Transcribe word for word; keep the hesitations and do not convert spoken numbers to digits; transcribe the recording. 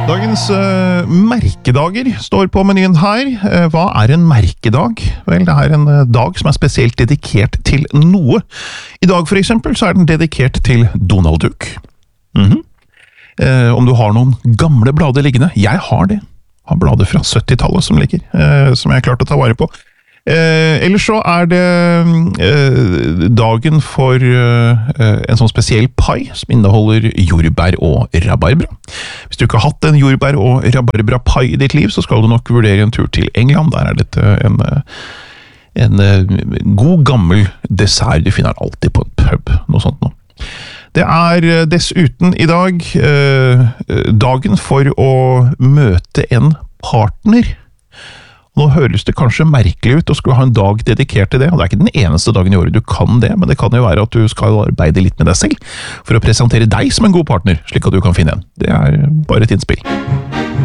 Dagens uh, merkedager står på menyen her. Uh, hva er en merkedag? Vel, det er en uh, dag som er spesielt dedikert til noe. I dag for eksempel så er den dedikert til Donald Duck. Mm-hmm. uh, om du har noen gamle blader liggende. Jeg har det. Jeg har blader fra syttitallet som ligger, uh, som jeg har klart å ta vare på. Eh, ellers så er det eh, dagen for eh, en sånn spesiell pai som inneholder jordbær og rabarbra. Hvis du ikke har hatt en jordbær og rabarbra pai i ditt liv, så skal du nok vurdere en tur til England. Der er dette en, en, en god gammel dessert du finner alltid på en pub, noe sånt nå. Det er dessuten i dag eh, dagen for å møte en partner. Nå høres det kanskje merkelig ut å skulle ha en dag dedikert til det, og det er ikke den eneste dagen i året du kan det, men det kan jo være at du skal arbeide litt med deg selv for å presentere deg som en god partner, slik at du kan finne en. Det er bare et innspill.